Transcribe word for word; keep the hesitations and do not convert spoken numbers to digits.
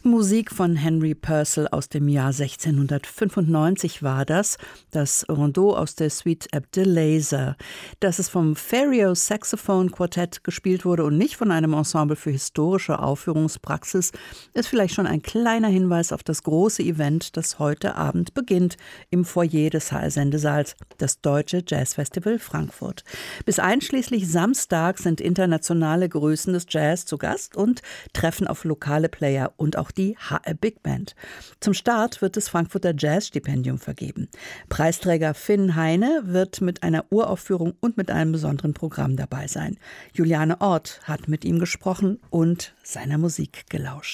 Musik von Henry Purcell aus dem Jahr sechzehnhundertfünfundneunzig war das, das Rondeau aus der Suite Abdelaser. Dass es vom Faireo Saxophone Quartett gespielt wurde und nicht von einem Ensemble für historische Aufführungspraxis, ist vielleicht schon ein kleiner Hinweis auf das große Event, das heute Abend beginnt im Foyer des H R-Sendesaals, das Deutsche Jazzfestival Frankfurt. Bis einschließlich Samstag sind internationale Größen des Jazz zu Gast und treffen auf lokale Player und auch die H R Big Band. Zum Start wird das Frankfurter Jazz-Stipendium vergeben. Preisträger Finn Heine wird mit einer Uraufführung und mit einem besonderen Programm dabei sein. Juliane Ort hat mit ihm gesprochen und seiner Musik gelauscht.